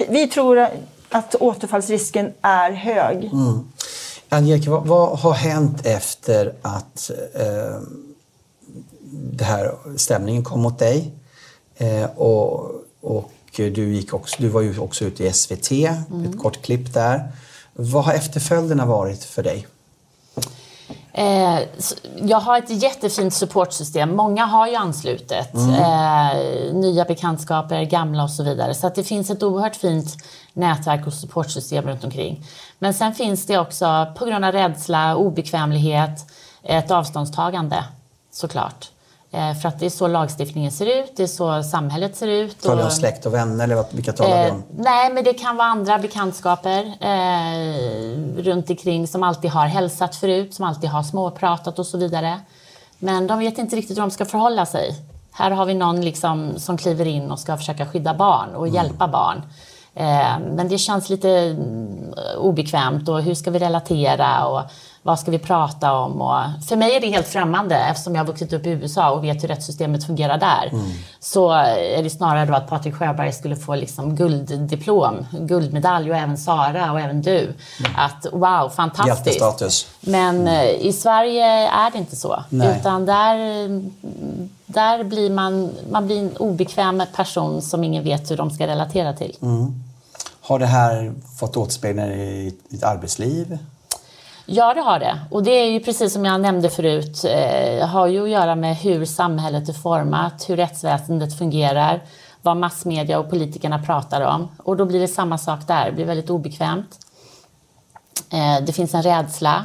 vi tror att återfallsrisken är hög. Mm. Angelica, vad har hänt efter att det här stämningen kom mot dig? Och du var ju också ute i SVT, ett kort klipp där. Vad har efterföljderna varit för dig? Jag har ett jättefint supportsystem. Många har ju anslutit. Nya bekantskaper, gamla och så vidare. Så att det finns ett oerhört fint nätverk och supportsystem runt omkring. Men sen finns det också på grund av rädsla, obekvämlighet, ett avståndstagande såklart. För att det är så lagstiftningen ser ut, det är så samhället ser ut. Talar du om släkt och vänner eller vilka talar du om? Nej, men det kan vara andra bekantskaper runt omkring som alltid har hälsat förut, som alltid har småpratat och så vidare. Men de vet inte riktigt hur de ska förhålla sig. Här har vi någon liksom som kliver in och ska försöka skydda barn och hjälpa barn. Men det känns lite obekvämt och hur ska vi relatera och vad ska vi prata om? Och för mig är det helt främmande eftersom jag har vuxit upp i USA och vet hur rättssystemet fungerar där. Så är det snarare då att Patrik Sjöberg skulle få liksom gulddiplom, guldmedalj och även Sara och även du. Att wow, fantastiskt. Jättestatus. Men i Sverige är det inte så. Nej. Utan där blir man blir en obekväm person som ingen vet hur de ska relatera till. Har det här fått återspegla i ditt arbetsliv? Ja, det har det. Och det är ju precis som jag nämnde förut, har ju att göra med hur samhället är format, hur rättsväsendet fungerar, vad massmedia och politikerna pratar om. Och då blir det samma sak där, det blir väldigt obekvämt. Det finns en rädsla.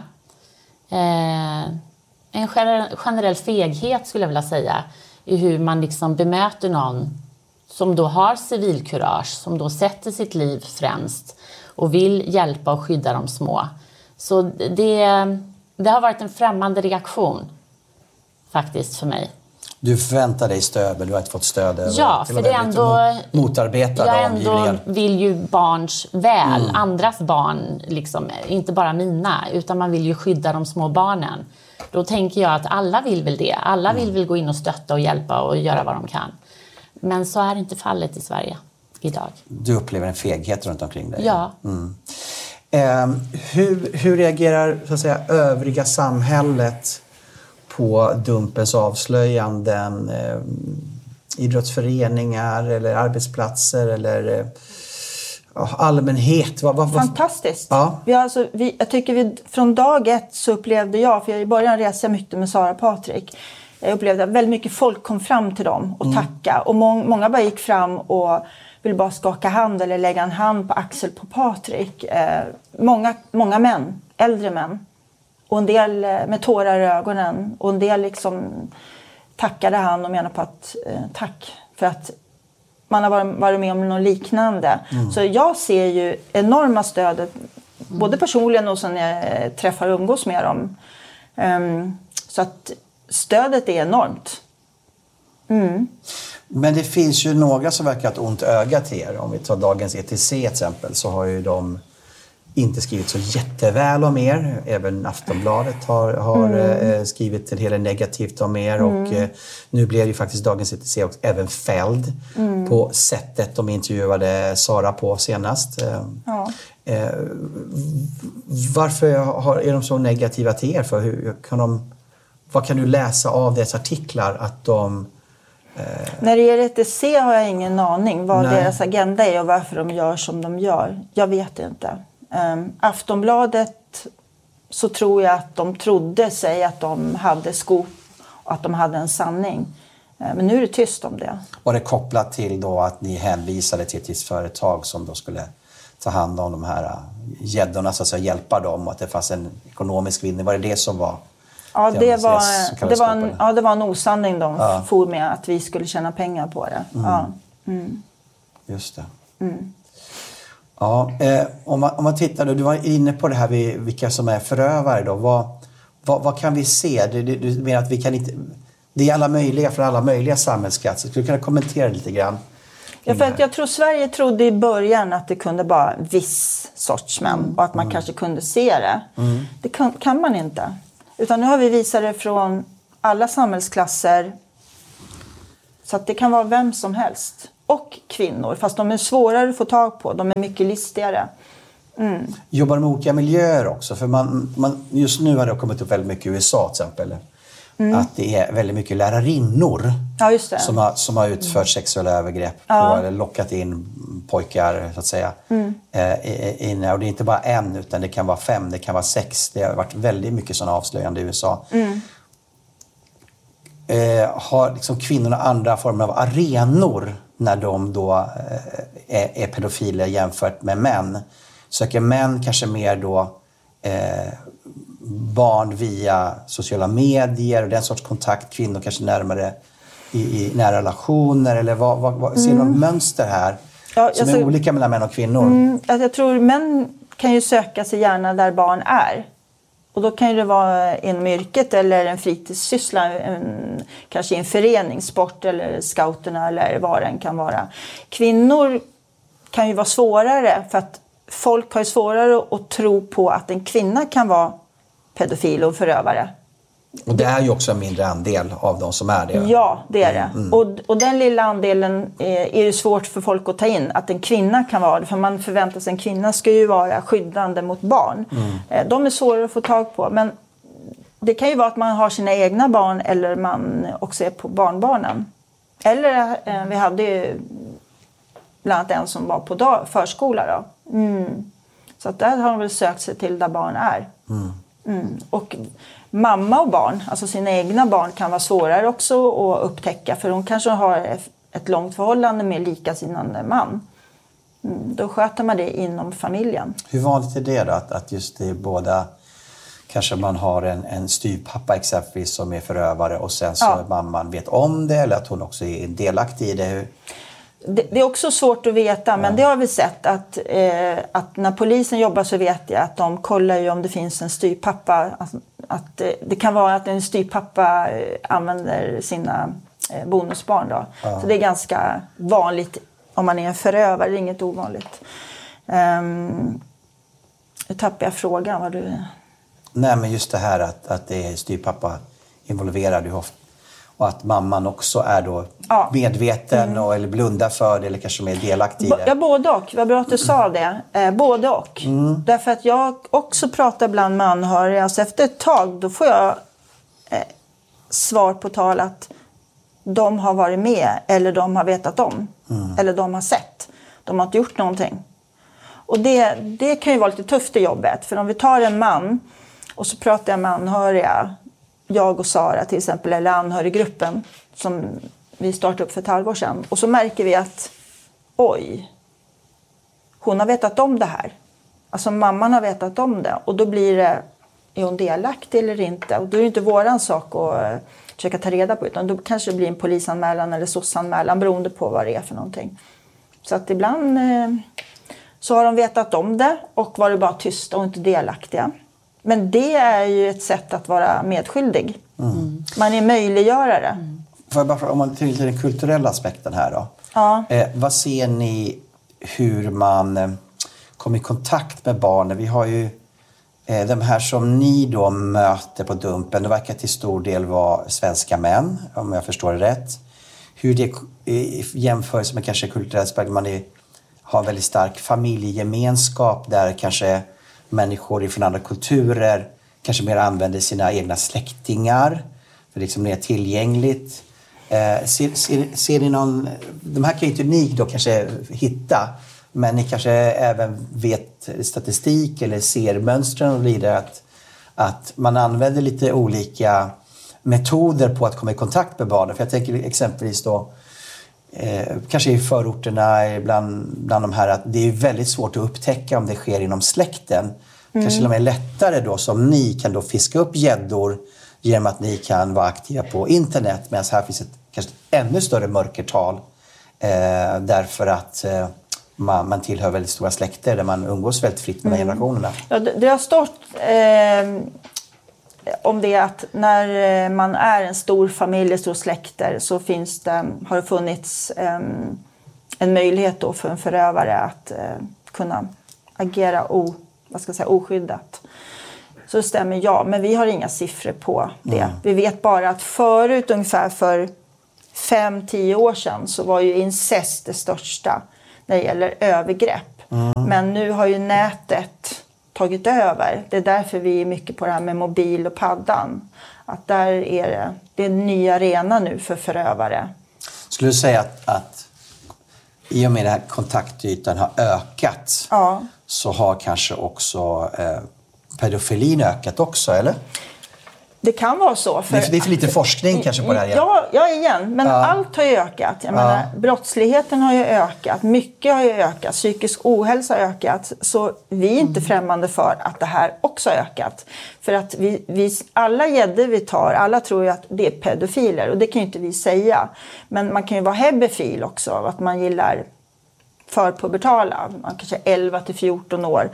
En generell feghet skulle jag vilja säga i hur man liksom bemöter någon som då har civilkurage, som då sätter sitt liv främst och vill hjälpa och skydda de små. Så det har varit en främmande reaktion faktiskt för mig. Du förväntar dig stöd, men du har inte fått stöd. Ja, för det är ändå... Motarbetad jag av omgivningen. Vill ju barns väl, andras barn, liksom, inte bara mina, utan man vill ju skydda de små barnen. Då tänker jag att alla vill väl det. Alla vill väl gå in och stötta och hjälpa och göra vad de kan. Men så är inte fallet i Sverige idag. Du upplever en feghet runt omkring dig? Ja. Hur reagerar så att säga, övriga samhället på Dumpens avslöjanden? Idrottsföreningar eller arbetsplatser eller allmänhet? Fantastiskt. Ja. Jag tycker från dag ett så upplevde jag, för i början reste jag mycket med Sara och Patrik. Jag upplevde att väldigt mycket folk kom fram till dem och tacka. Och många bara gick fram och ville bara skaka hand eller lägga en hand på axel på Patrik. Många män, äldre män. Och en del med tårar i ögonen. Och en del liksom tackade han och menade på att tack för att man har varit med om något liknande. Så jag ser ju enorma stödet, både personligen och sen när jag träffar och umgås med dem. Så att stödet är enormt. Men det finns ju några som verkar ha ett ont öga till er. Om vi tar dagens ETC till exempel, så har ju de inte skrivit så jätteväl om er. Även Aftonbladet har skrivit en hel del negativt om er. Och nu blev ju faktiskt dagens ETC också även fälld på sättet de intervjuade Sara på senast. Varför är de så negativa till er? För vad kan du läsa av deras artiklar att de... När det gäller ETC har jag ingen aning vad deras agenda är och varför de gör som de gör. Jag vet inte. Aftonbladet, så tror jag att de trodde sig att de hade skop och att de hade en sanning. Men nu är det tyst om det. Var det kopplat till då att ni hänvisade till ett företag som då skulle ta hand om de här gäddorna, så att säga, hjälpa dem, och att det fanns en ekonomisk vinning? Var det det som var... Ja, det var en osanning de for med, att vi skulle tjäna pengar på det. Just det. Ja, om man tittar då, du var inne på det här vilka som är förövare då. Vad kan vi se? Du menar att vi kan inte... Det är alla möjliga samhällsklasser. Skulle du kunna kommentera lite grann? Ja, för att jag tror Sverige trodde i början att det kunde vara viss sorts män och att man kanske kunde se det. Det kan man inte. Utan nu har vi visat det från alla samhällsklasser. Så att det kan vara vem som helst. och kvinnor. Fast de är svårare att få tag på. De är mycket listigare. Jobbar med olika miljöer också? För just nu har det kommit upp väldigt mycket i USA till exempel. Att det är väldigt mycket lärarinnor Just det. som har utfört sexuella övergrepp på, eller lockat in pojkar så att säga. Och det är inte bara en, utan det kan vara 5, det kan vara 6. Det har varit väldigt mycket sådana avslöjande i USA. Har liksom kvinnorna andra former av arenor när de då är pedofiler jämfört med män? Söker män kanske mer då barn via sociala medier och den sorts kontakt, kvinnor kanske närmare i nära relationer, eller ser du något mönster här som är olika mellan män och kvinnor? Jag tror män kan ju söka sig gärna där barn är. Och då kan det vara inom yrket eller en fritidssyssla, kanske i en förening, sport eller scouterna eller vad den kan vara. Kvinnor kan ju vara svårare för att folk har ju svårare att tro på att en kvinna kan vara pedofil och förövare. Och det är ju också en mindre andel av de som är det. Ja, det är det. Och den lilla andelen är ju svårt för folk att ta in. Att en kvinna kan vara det. För man förväntar sig att en kvinna ska ju vara skyddande mot barn. De är svårare att få tag på. Men det kan ju vara att man har sina egna barn eller man också är på barnbarnen. Eller vi hade ju bland annat en som var på förskola då. Så att där har de väl sökt sig till där barn är. Och mamma och barn, alltså sina egna barn, kan vara svårare också att upptäcka. För de kanske har ett långt förhållande med likasinnande man. Då sköter man det inom familjen. Hur vanligt är det då? Att just det är båda, kanske man har en styvpappa exempelvis som är förövare och sen så mamman vet om det, eller att hon också är delaktig i det? Det är också svårt att veta, men det har vi sett att när polisen jobbar så vet jag att de kollar ju om det finns en styvpappa. Att det kan vara att en styvpappa använder sina bonusbarn då. Så det är ganska vanligt om man är en förövare, det är inget ovanligt. Nu tappar jag frågan. Vad du... Nej, men just det här att det är styvpappa involverad i ofta. Och att mamman också är då medveten eller blundar för det, eller kanske mer delaktig i det. Ja, både och. Vad bra att du sa det. Både och. Därför att jag också pratar ibland med anhöriga. Alltså efter ett tag då får jag svar på tal att de har varit med eller de har vetat om. Eller de har sett. De har inte gjort någonting. Och det kan ju vara lite tufft i jobbet. För om vi tar en man och så pratar jag med anhöriga, jag och Sara till exempel, eller anhöriggruppen som vi startade upp för ett halvår sedan. Och så märker vi att hon har vetat om det här. Alltså mamman har vetat om det. Och då blir det, är hon delaktig eller inte? Och då är det inte våran sak att försöka ta reda på. Utan då kanske det blir en polisanmälan eller SOS-anmälan beroende på vad det är för någonting. Så att ibland så har de vetat om det och varit bara tysta och inte delaktiga. Men det är ju ett sätt att vara medskyldig. Man är möjliggörare. Om man till den kulturella aspekten här då. Vad ser ni hur man kommer i kontakt med barnen? Vi har ju de här som ni då möter på Dumpen. Det verkar till stor del vara svenska män, om jag förstår det rätt. Hur det jämförs med kanske kulturellt aspekt. Man har en väldigt stark familjegemenskap där kanske människor från andra kulturer kanske mer använder sina egna släktingar. För liksom det är tillgängligt. Ser ni någon... De här kan ju inte ni då kanske hitta. Men ni kanske även vet statistik eller ser mönstren och vidare. Att man använder lite olika metoder på att komma i kontakt med barnen. För jag tänker exempelvis då... kanske i förorterna bland de här, att det är väldigt svårt att upptäcka om det sker inom släkten. Kanske till och med lättare då som ni kan då fiska upp gäddor genom att ni kan vara aktiva på internet, medan här finns ett kanske ännu större mörkertal därför att man tillhör väldigt stora släkter där man umgås väldigt fritt mellan generationerna. Ja, det har stått om det att när man är en stor familj, stor släkter, så har det funnits en möjlighet då för en förövare att kunna agera oskyddat. Så det stämmer, men vi har inga siffror på det. Vi vet bara att förut, ungefär för 5-10 år sedan så var ju incest det största när det gäller övergrepp. Men nu har ju nätet tagit över. Det är därför vi är mycket på det här med mobil och paddan. Att där är det är en ny arena nu för förövare. Skulle du säga att i och med att kontaktytan har ökat så har kanske också pedofilin ökat också, eller? Det kan vara så. Det är för lite forskning kanske på det här. Ja, igen. Men allt har ju ökat. Jag menar, brottsligheten har ju ökat. Mycket har ju ökat. Psykisk ohälsa har ökat. Så vi är inte främmande för att det här också har ökat. För att vi alla gäddor vi tar, alla tror ju att det är pedofiler. Och det kan ju inte vi säga. Men man kan ju vara hebefil också. Att man gillar förpubertala. Man kanske är 11-14 år.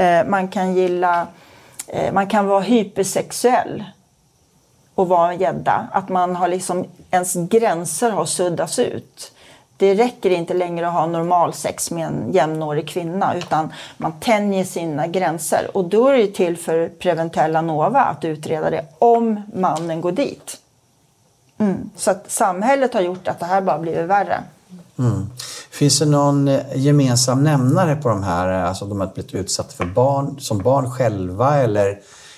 Man kan vara hypersexuell och vara en gädda. Att man har liksom, ens gränser har suddats ut. Det räcker inte längre att ha normal sex med en jämnårig kvinna, utan man tänjer sina gränser. Och då är det till för Preventella Nova att utreda det om mannen går dit. Så att samhället har gjort att det här bara blivit värre. Finns det någon gemensam nämnare på de här, alltså de har blivit utsatta för barn, som barn själva eller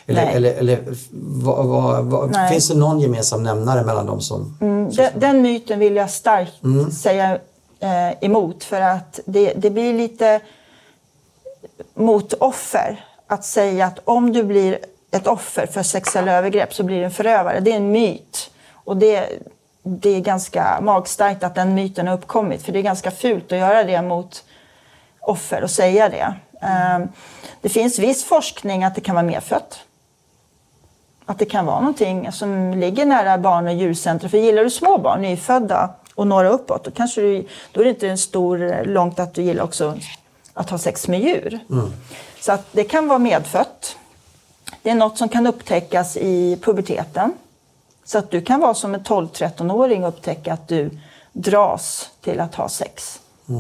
finns det någon gemensam nämnare mellan dem som... Den myten vill jag starkt säga emot, för att det blir lite mot offer att säga att om du blir ett offer för sexuella övergrepp så blir du en förövare. Det är en myt, och det är ganska magstarkt att den myten har uppkommit, för det är ganska fult att göra det mot offer och säga det. Det finns viss forskning att det kan vara medfött. Att det kan vara någonting som ligger nära barn- och djurcentrum. För gillar du små barn, nyfödda och några uppåt, då är det inte en stor långt att du gillar också att ha sex med djur. Så att det kan vara medfött. Det är något som kan upptäckas i puberteten. Så att du kan vara som en 12-13-åring och upptäcka att du dras till att ha sex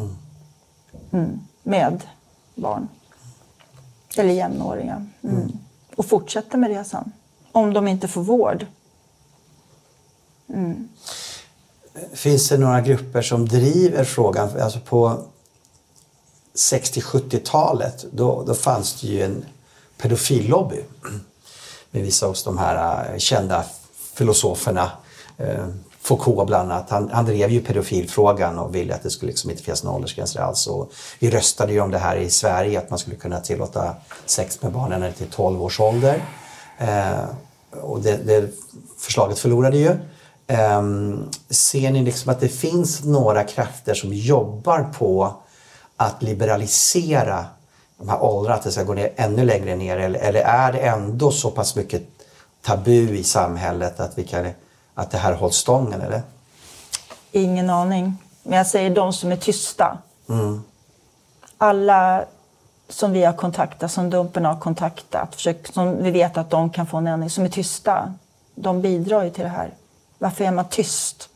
med barn. Eller jämnåringar. Och fortsätta med det sen. Om de inte får vård. Finns det några grupper som driver frågan? Alltså på 60-70-talet då fanns det ju en pedofillobby. Med vissa av de här kända filosoferna. Foucault bland annat. Han drev ju pedofilfrågan och ville att det skulle liksom inte finnas några åldersgränser alls. Och vi röstade ju om det här i Sverige, att man skulle kunna tillåta sex med barnen till 12 års ålder. Och det förslaget förlorade ju. Ser ni liksom att det finns några krafter som jobbar på att liberalisera de här åldrarna, att det ska gå ner ännu längre ner? Eller är det ändå så pass mycket tabu i samhället att det här hålls stången, eller? Ingen aning. Men jag säger de som är tysta. Alla som vi har kontaktat, som Dumpen har kontaktat, som vi vet att de kan få en ändring, som är tysta, de bidrar ju till det här. Varför är man tyst?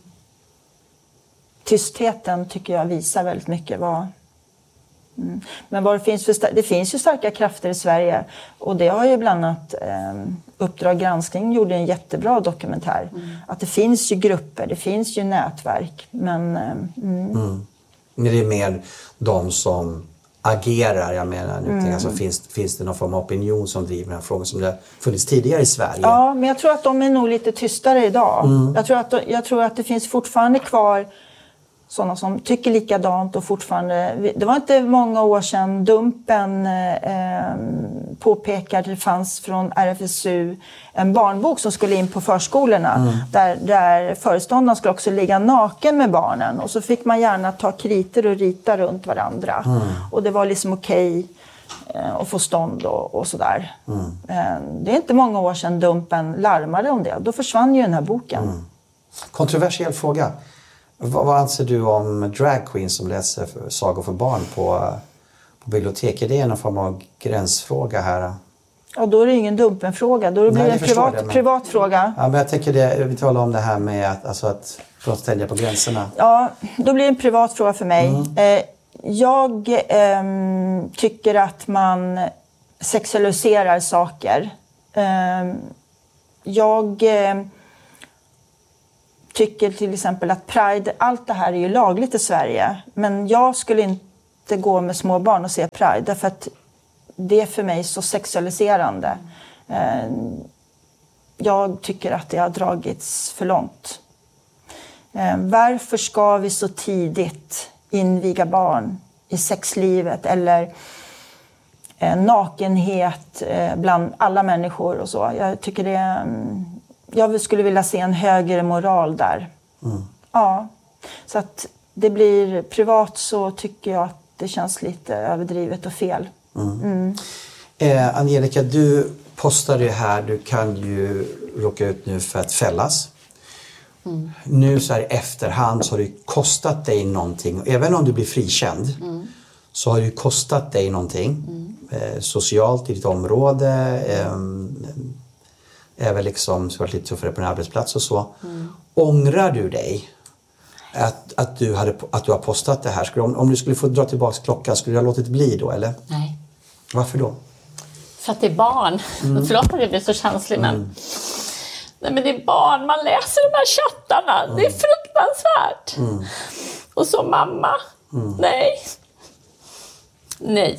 Tystheten tycker jag visar väldigt mycket vad... Men vad det finns ju starka krafter i Sverige, och det har ju bland annat Uppdrag granskning gjorde en jättebra dokumentär. Att det finns ju grupper, det finns ju nätverk, men... Men det är mer de som agerar, jag menar nu, alltså finns det någon form av opinion som driver den här frågan som det har funnits tidigare i Sverige? Ja, men jag tror att de är nog lite tystare idag. Jag tror att det finns fortfarande kvar sådana som tycker likadant, och fortfarande... Det var inte många år sedan Dumpen påpekade att det fanns från RFSU en barnbok som skulle in på förskolorna. Där föreståndaren skulle också ligga naken med barnen. Och så fick man gärna ta kriter och rita runt varandra. Och det var liksom okej att få stånd och sådär. Det är inte många år sedan Dumpen larmade om det. Då försvann ju den här boken. Kontroversiell fråga. Vad anser du om drag queens som läser sagor för barn på bibliotek? Är det en form av gränsfråga här? Ja, då är det ingen Dumpen-fråga. Då blir det en privat fråga. Ja, men jag tänker vi talar om det här med att tänja på gränserna. Ja, då blir det en privat fråga för mig. Jag tycker att man sexualiserar saker. Jag tycker till exempel att Pride, allt det här är ju lagligt i Sverige. Men jag skulle inte gå med små barn och se Pride. Därför att det är för mig så sexualiserande. Jag tycker att det har dragits för långt. Varför ska vi så tidigt inviga barn i sexlivet eller nakenhet bland alla människor och så? Jag tycker jag skulle vilja se en högre moral där. Ja, så att det blir privat, så tycker jag att det känns lite överdrivet och fel. Angelica, du postade ju här, du kan ju råka ut nu för att fällas. Nu så här i efterhand så har det kostat dig någonting. Även om du blir frikänd så har det kostat dig någonting. Socialt i ditt område. Även liksom så varit lite tuffare på en arbetsplats och så. Ångrar du dig att du har postat det här? Om du skulle få dra tillbaka klockan, skulle du ha låtit bli då, eller? Nej. Varför då? För att det är barn. Förlåt att jag blir så känslig, men... Nej, men det är barn, man läser de här chattarna. Det är fruktansvärt. Och så mamma. Nej.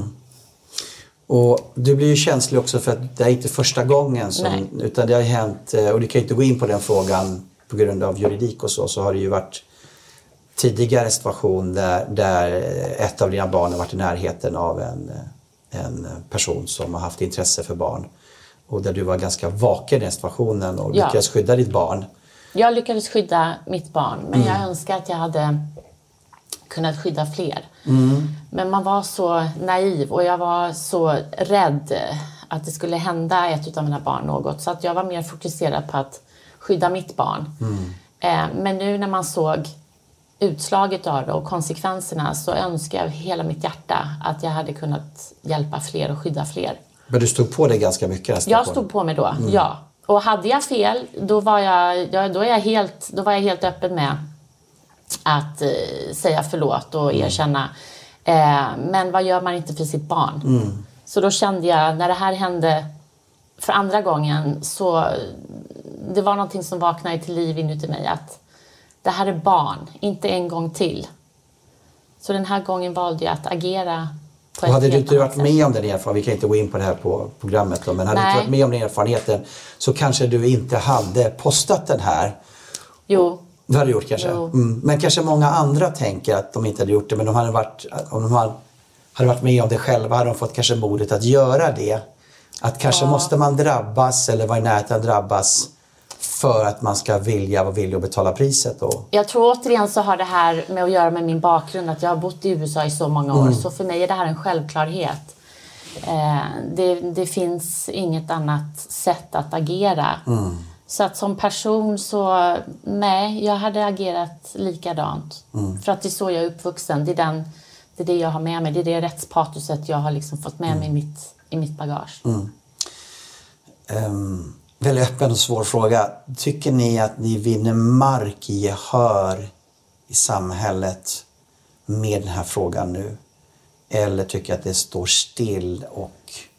Och du blir ju känslig också för att det är inte första gången utan det har hänt, och du kan ju inte gå in på den frågan på grund av juridik och så har det ju varit tidigare situation där ett av dina barn har varit i närheten av en person som har haft intresse för barn. Och där du var ganska vaken i den situationen och lyckades skydda ditt barn. Jag lyckades skydda mitt barn, men jag önskar att jag hade kunnat skydda fler. Men man var så naiv och jag var så rädd att det skulle hända ett av mina barn något. Så att jag var mer fokuserad på att skydda mitt barn. Men nu när man såg utslaget av det och konsekvenserna, så önskar jag hela mitt hjärta att jag hade kunnat hjälpa fler och skydda fler. Men du stod på det ganska mycket nästan? Jag stod på mig då, ja. Och hade jag var jag helt öppen med att säga förlåt och erkänna. Men vad gör man inte för sitt barn? Så då kände jag, när det här hände för andra gången, så det var någonting som vaknade till liv inuti mig, att det här är barn, inte en gång till. Så den här gången valde jag att agera. Och hade du inte varit med om den erfarenheten, vi kan inte gå in på det här på programmet då, men hade du inte varit med om den erfarenheten, så kanske du inte hade postat den här. Jo. Det hade du gjort kanske. Men kanske många andra tänker att de inte hade gjort det, men om de hade varit med om det själva, hade de fått kanske modet att göra det. Att kanske måste man drabbas eller vara i närheten att drabbas för att man ska vilja betala priset då. Jag tror återigen så har det här med att göra med min bakgrund, att jag har bott i USA i så många år. Så för mig är det här en självklarhet. Det finns inget annat sätt att agera. Så att som person så, nej, jag hade agerat likadant. För att det är så jag är uppvuxen. Det är det jag har med mig. Det är det rättspatoset jag har liksom fått med mig i mitt bagage. Väldigt öppen och svår fråga. Tycker ni att ni vinner mark i gehör i samhället med den här frågan nu? Eller tycker att det står still och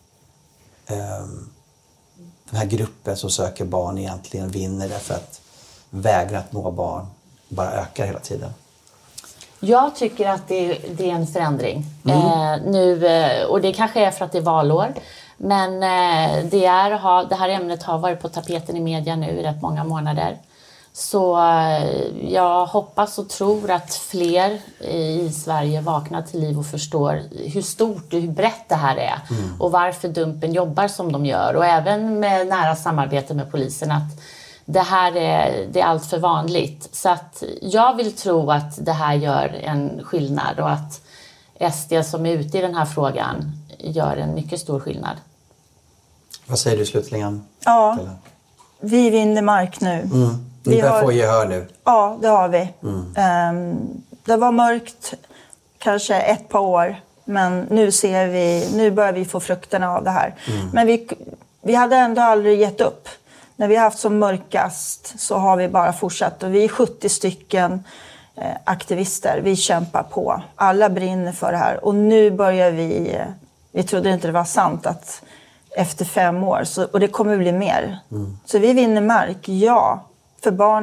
den här gruppen som söker barn egentligen vinner därför att vägra att nå barn bara ökar hela tiden? Jag tycker att det är en förändring nu, och det kanske är för att det är valår. Men det här ämnet har varit på tapeten i media nu i rätt många månader. Så jag hoppas och tror att fler i Sverige vaknar till liv och förstår hur stort och hur brett det här är. Och varför Dumpen jobbar som de gör. Och även med nära samarbete med polisen, att det här är allt för vanligt. Så att jag vill tro att det här gör en skillnad och att SD som är ute i den här frågan gör en mycket stor skillnad. Vad säger du slutligen? Ja, vi vinner mark nu. Vi börjar få gehör nu. Ja, det har vi. Det var mörkt kanske ett par år, men nu börjar vi få frukterna av det här. Men vi hade ändå aldrig gett upp. När vi har haft som mörkast så har vi bara fortsatt. Och vi är 70 stycken aktivister. Vi kämpar på. Alla brinner för det här. Och nu börjar vi trodde inte det var sant att efter 5 år, och det kommer bli mer. Så vi vinner mark, ja, för barnen.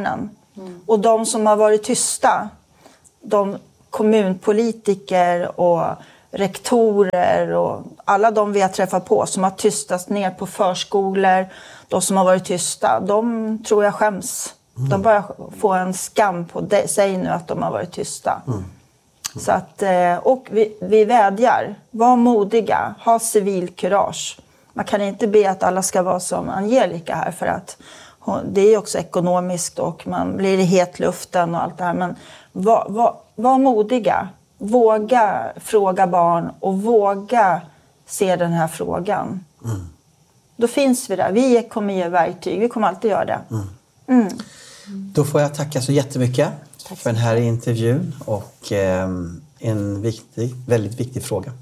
Och de som har varit tysta, de kommunpolitiker och rektorer och alla de vi har träffat på som har tystats ner på förskolor, de som har varit tysta, de tror jag skäms. De börjar få en skam på sig nu att de har varit tysta. Så att, och vi vädjar, var modiga, ha civilkurage. Man kan inte be att alla ska vara som Angelica här, för att det är också ekonomiskt och man blir i hetluften och allt det här. Men var modiga, våga fråga barn och våga se den här frågan. Då finns vi där. Vi kommer ge verktyg, vi kommer alltid göra det. Då får jag tacka så jättemycket för den här intervjun och en väldigt viktig fråga.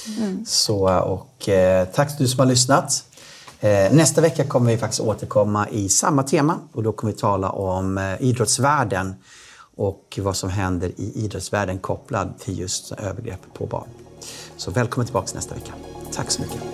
Tack till du som har lyssnat. Nästa vecka kommer vi faktiskt återkomma i samma tema och då kommer vi tala om idrottsvärlden och vad som händer i idrottsvärlden kopplad till just övergrepp på barn. Så välkommen tillbaka nästa vecka. Tack så mycket.